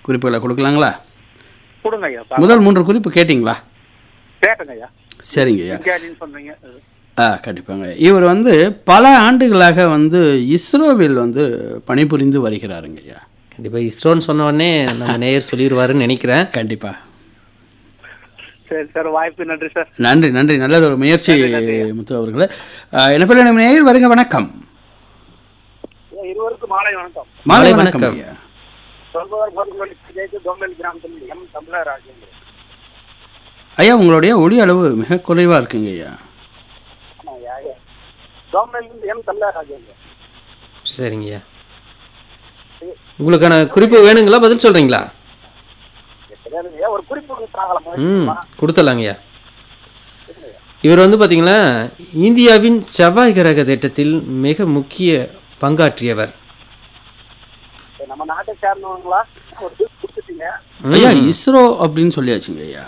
குறிப்புகளை கொடுக்கலாங்களா? கொடுங்க ஐயா. முதல் 3 குறிப்பு கேட்டிங்களா? கேட்டுங்க ஐயா. சரிங்க ஐயா. விஞ்ஞானின்னு சொன்னீங்க. கண்டிப்பாங்க. இவர் வந்து பல ஆண்டுகளாக வந்து இஸ்ரோவில் வந்து பணிபுரிந்து வருகிறாருங்க ஐயா. கண்டிப்பாக இஸ்ரோன்னு சொன்ன உடனே நம்ம நேயர் சொல்லிடுவாருன்னு நினைக்கிறேன். கண்டிப்பா. சரி சார், வாய்ப்பு நன்றி சார். நன்றி நன்றி, நல்லது ஒரு முயற்சி முத்து அவர்களே. என்ன பேர் நம்ம நேயர் வருக வணக்கம். இருவருக்கும் மாலை வணக்கம். மாலை வணக்கம் ஐயா. சொல்பவர் தோம்பல் கிராமத்தில் எம் தமிழராஜேந்திரன். ஐயா உங்களுடைய ஒளி அளவு மிக குறைவா இருக்குங்க ஐயா. எம் தமிழராஜேந்திரன். சரிங்கய்யா, உங்களுக்கான குறிப்பு வேணுங்களா, பதில் சொல்றீங்களா? ஒரு குறிப்பு கொடுத்துடலாங்கய்யா. இவர் வந்து பார்த்தீங்கன்னா இந்தியாவின் செவ்வாய் கிரக திட்டத்தில் மிக முக்கிய பங்காற்றியவர். நம்ம நாட்டை சார்ந்தவங்களா? ஐயா இஸ்ரோ அப்படின்னு சொல்லியாச்சுங்க ஐயா.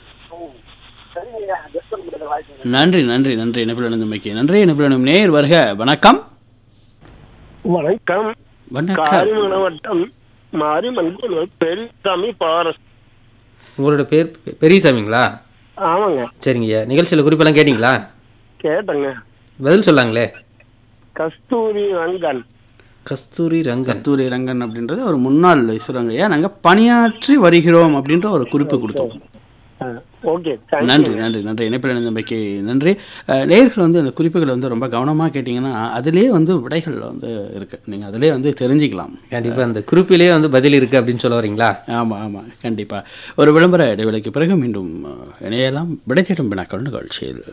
நன்றி நன்றி நன்றி, இணைப்பில் நன்றி. இணைப்பில் நேர் வருக வணக்கம். வணக்கம். வட்டம் மாரிமங்கலம் பெரியசாமி பாரஸ்ட். உங்களோட பேர் பெரியசாமிங்களா? ஆமாங்க. சரிங்கய்யா, நிகழ்ச்சியில் குறிப்பெல்லாம் கேட்டீங்களா? கேட்டங்க. பதில் சொல்லாங்களே. கஸ்தூரி ரங்கன். கஸ்தூரி ரங்கன். கஸ்தூரி ரங்கன் அப்படின்றது ஒரு முன்னாள் இஸ்ரோங்க ஐயா. நாங்கள் பணியாற்றி வருகிறோம் அப்படின்ற ஒரு குறிப்பு கொடுத்தோம். ஓகே, நன்றி நன்றி நன்றி, இணைப்பில் நம்பிக்கை நன்றி. நேயர்கள் வந்து அந்த குறிப்புகளை வந்து ரொம்ப கவனமாக கேட்டிங்கன்னா அதிலே வந்து விடைகள் வந்து இருக்குது, நீங்கள் அதிலே வந்து தெரிஞ்சுக்கலாம். கண்டிப்பாக அந்த குறிப்பிலே வந்து பதில் இருக்குது அப்படின்னு சொல்ல வரீங்களா? ஆமாம் ஆமாம், கண்டிப்பாக. ஒரு விளம்பர இடைவெளிக்கு பிறகு மீண்டும் இணையலாம் விடை தேடும் வினாக்கள் நிகழ்ச்சியில்.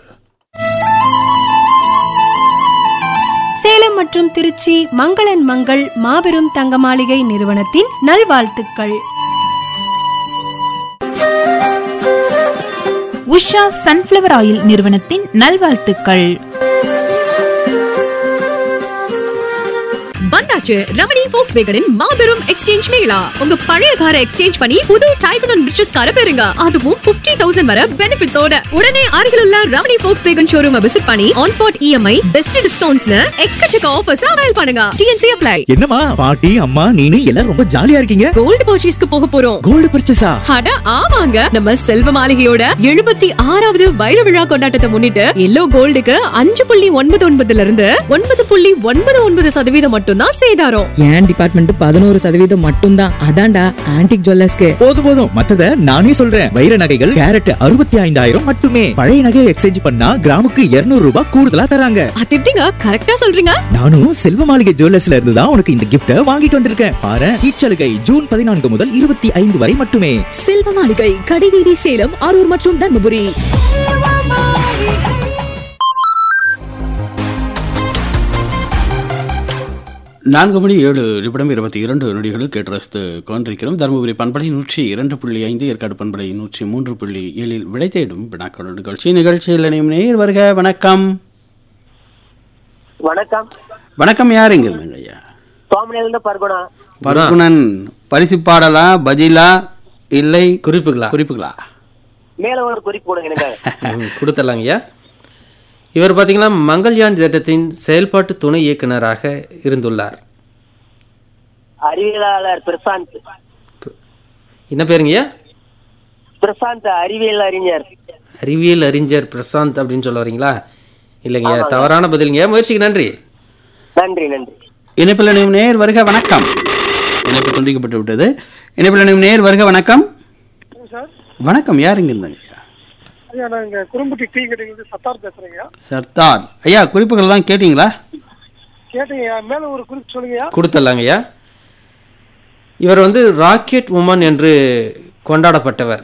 சேலம் மற்றும் திருச்சி மங்களன் மங்கள் மாபெரும் தங்க மாளிகை நிறுவனத்தின் நல்வாழ்த்துக்கள். உஷா சன்ஃப்ளவர் ஆயில் நிறுவனத்தின் நல்வாழ்த்துக்கள். வந்தாச்சு ரமணி Volkswagenன் மாபெரும் எக்ஸ்சேஞ்ச் மேளா. உங்க பழைய காரை எக்ஸ்சேஞ்ச் பண்ணி புது டைப் அண்ட் ரிச்சஸ் காரை பெறுங்க. அதுவும் 50,000 வரை பெனிஃபிட்ஸோட. உடனே அருகில் உள்ள ரமணி Volkswagen ஷோரூம் விசிட் பண்ணி ஆன் ஸ்பாட் EMI பெஸ்ட் டிஸ்கவுண்ட்ஸ்னு எக்கச்சக்க ஆஃபர்ஸ் அவைல் பண்ணுங்க. TNC apply. என்னம்மா பாட்டி அம்மா நீனு எல்லாரும் ரொம்ப ஜாலியா இருக்கீங்க. கோல்ட் பர்ச்சேஸ்க்கு போக போறோம். கோல்ட் பர்ச்சேஸா? அட ஆமாங்க, நம்ம செல்வ மாளிகையோட 76வது வைர விழா கொண்டாட்டத்தை முன்னிட்டு எல்லோ கோல்டுக்கு 5.99 இருந்து 9.99% மட்டும் தான் சேதாரம். என் டிபார்ட்மெண்ட் 11% மட்டும் தான். அதான்டா ஆன்டிக் ஜுவல்லர்ஸ்க்கு. போதும் மத்தத நானே சொல்றேன். வைர நகைகள் கேரட் 65,000 மட்டுமே. பழைய நகையை எக்ஸ்சேஞ்ச் பண்ணா கிராமுக்கு 200 ரூபாய் கூடுதலா தராங்க. அது எப்படிங்க கரெக்ட்டா சொல்றீங்க? நானும் செல்வ மாளிகை ஜுவல்லர்ஸ்ல இருந்து தான் உனக்கு இந்த கிஃப்ட் வாங்கிட்டு வந்திருக்கேன். பாரு, இச்சலுகை ஜூன் 14 முதல் 25 வரை மட்டுமே. செல்வ மாளிகை, கடைவீதி, சேலம், அரூர் மற்றும் தர்மபுரி. 4:07:22 கேட்டு ரசித்து கொண்டிருக்கிறோம். தருமபுரி பண்பலை 102.5, ஏற்காடு பண்பலை 103.7 விடை தேடும் வினாக்கள் நிகழ்ச்சி. நிகழ்ச்சியில் இணையும் நேயர் வருக வணக்கம். வணக்கம். வணக்கம், யார் இங்க இருந்தீங்க ஐயா? பர்குணன். பரிசு பாடலா, பதிலா, இல்லை குறிப்புகளா? குறிப்புகளா? மேல ஒரு குறிப்பு கொடுத்துடலாங்கய்யா. இவர் பார்த்தீங்கன்னா மங்கள்யான் திட்டத்தின் செயல்பாட்டு துணை இயக்குநராக இருந்துள்ளார். அறிவியலாளர் பிரசாந்த். என்ன பேருங்கய்யா? பிரசாந்த், அறிவியல் அறிஞர். அறிவியல் அறிஞர் பிரசாந்த் அப்படின்னு சொல்ல வரீங்களா? இல்லைங்கய்யா, தவறான பதிலுங்கய்யா. முயற்சிக்கு நன்றி. நன்றி நன்றி. இணைப்பில் இணையும் நேயர் வருக வணக்கம். இணைப்பு துண்டிக்கப்பட்டு விட்டது. இணைப்பில் இணையும் நேயர் வருக வணக்கம். வணக்கம், யார் இங்க இருந்தாங்க? குறும்புட்டி டீ கடையிலிருந்து சத்தார் பேசுறேங்க. சர்தார் ஐயா, குறிப்புகள் எல்லாம் கேட்டீங்களா? கேட்டீங்க. மேல ஒரு குறிப்பு சொல்லுங்கய்யா. கொடுத்துடலாங்கய்யா. இவர் வந்து ராக்கெட் உமன் என்று கொண்டாடப்பட்டவர்.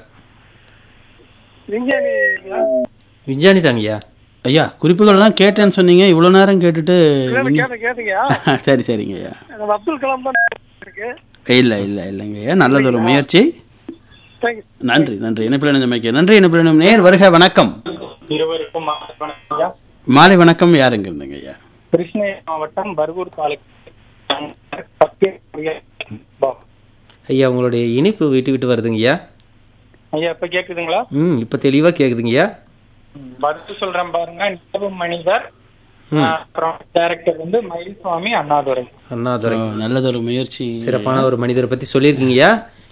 விஞ்ஞானி தாங்கய்யா. ஐயா, குறிப்புகள் எல்லாம் கேட்டேன்னு சொன்னீங்க, இவ்வளவு நேரம் கேட்டுட்டு. சரி சரிங்க ஐயா. அப்துல் கலாம் தான் இருக்கு. இல்ல இல்ல இல்லைங்க ஐயா, நல்லது ஒரு முயற்சி. நன்றி நன்றி, இணைப்பில் இணைந்தமைக்கு நன்றி. இணைப்பில் நேர் வருக வணக்கம். மாலை வணக்கம், யாருங்க இருந்தீங்க ஐயா? கிருஷ்ணகிரி மாவட்டம் பர்கூர் தாலுகா. ஐயா, உங்களுடைய இணைப்பு விட்டு வருதுங்கய்யா. ஐயா, இப்ப கேக்குதுங்களா? இப்ப தெளிவா கேக்குதுங்கய்யா. பதில் சொல்றேன் பாருங்க. நிலவு மனிதர், அப்புறம் டைரக்டர் மயில்சுவாமி அண்ணாதுரை. அண்ணாதுரை, நல்லதொரு முயற்சி. சிறப்பான ஒரு மனிதரை பத்தி சொல்லியிருக்கீங்கய்யா.